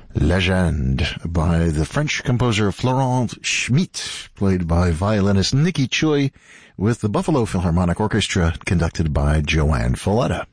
Legend by the French composer Florent Schmitt, played by violinist Nicky Choi, with the Buffalo Philharmonic Orchestra, conducted by Joanne Falletta.